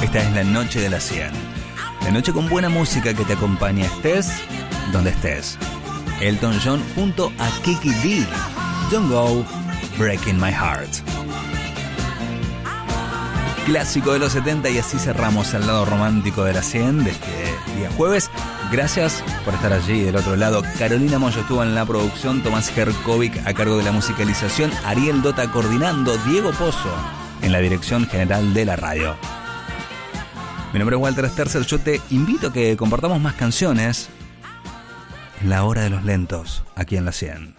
Esta es la noche de la 100. La noche con buena música que te acompaña, estés donde estés. Elton John junto a Kiki Dee. Don't Go, Breaking My Heart. Clásico de los 70, y así cerramos el lado romántico de la 100 de este día jueves. Gracias por estar allí del otro lado. Carolina Moyo estuvo en la producción, Tomás Herkovic a cargo de la musicalización, Ariel Dota coordinando, Diego Pozo en la dirección general de la radio. Mi nombre es Walter Sterzer. Yo te invito a que compartamos más canciones en la hora de los lentos aquí en la 100.